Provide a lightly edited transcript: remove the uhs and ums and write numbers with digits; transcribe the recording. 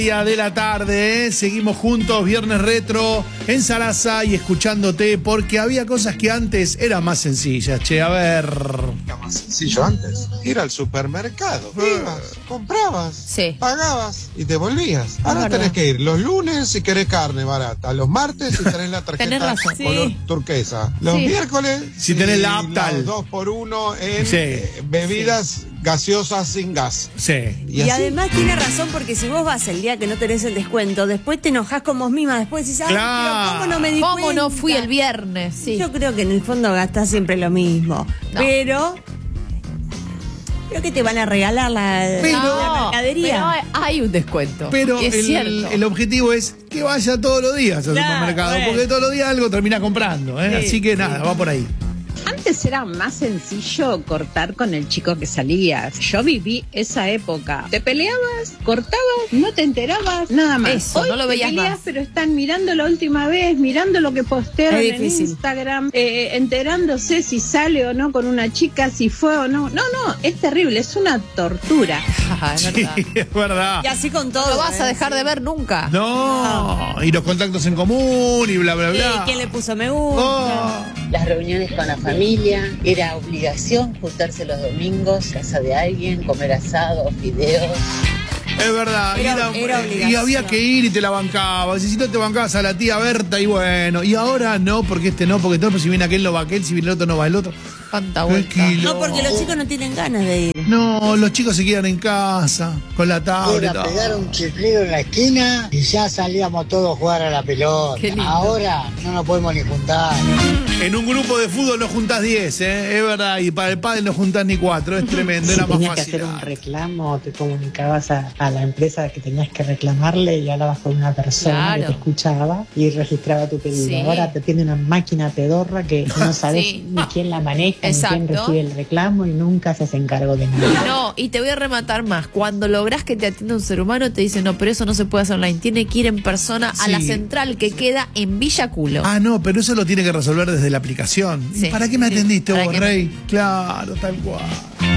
De la tarde, ¿eh? Seguimos juntos, Viernes Retro, en Sarasa y escuchándote, porque había cosas que antes eran más sencillas, che, a ver. Era más sencillo antes. Ir al supermercado. Ibas, comprabas, pagabas y te volvías. Ahora tenés que ir los lunes si querés carne barata, los martes si tenés la tarjeta color turquesa, los miércoles si tenés la Aptal, 2x1 en bebidas gaseosas sin gas. Y además tiene razón, porque si vos vas el día que no tenés el descuento, después te enojás con vos misma, después decís, pero ¿cómo no me di cuenta? ¿Cómo no fui el viernes? Yo creo que en el fondo gastás siempre lo mismo, pero creo que te van a regalar la mercadería. Pero hay un descuento. Pero el objetivo es que vaya todos los días al supermercado, porque todos los días algo termina comprando, ¿eh? Así que nada, va por ahí. Antes era más sencillo cortar con el chico que salías. Yo viví esa época. Te peleabas, cortabas, no te enterabas, nada más. Eso, hoy no lo veías te peleas, más. pero están mirando la última vez, mirando lo que postearon en Instagram, enterándose si sale o no con una chica, si fue o no. No, es terrible, es una tortura. Es verdad. Sí, es verdad. Y así con todo. No vas a dejar de ver nunca. No, y los contactos en común y bla, bla, bla. ¿Quién le puso me gusta? Las reuniones con la familia, era obligación juntarse los domingos, casa de alguien, comer asado, fideos. Es verdad, y había que ir y te la bancabas. Y si no te bancabas a la tía Berta, y bueno. Y ahora no, porque no, porque todo, pues si viene aquel no va aquel, si viene el otro no va el otro. Tanta vuelta. No, porque los chicos no tienen ganas de ir. No, los chicos se quedan en casa, con la tablet. Era pegar un chiflido en la esquina y ya salíamos todos a jugar a la pelota. Ahora no nos podemos ni juntar. En un grupo de fútbol no juntás 10, ¿eh? Es verdad, y para el pádel no juntás ni 4, es tremendo, era más fácil. Si tenías que hacer un reclamo, te comunicabas a la empresa que tenías que reclamarle y hablabas con una persona que te escuchaba y registraba tu pedido. Ahora te tiene una máquina pedorra que no sabes ni quién la maneja, ni quién recibe el reclamo y nunca se hace cargo de nada. No, y te voy a rematar más. Cuando lográs que te atienda un ser humano, te dicen, no, pero eso no se puede hacer online. Tiene que ir en persona a la central que queda en Villa Culo. Ah, no, pero eso lo tiene que resolver desde la aplicación. ¿Y para qué me atendiste vos, Rey? Claro, tal cual.